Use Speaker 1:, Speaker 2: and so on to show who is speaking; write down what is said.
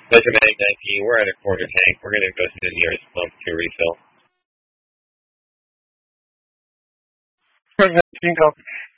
Speaker 1: Metromag 19, we're at a quarter tank. We're going to go to the nearest pump to refill.
Speaker 2: 19, copy.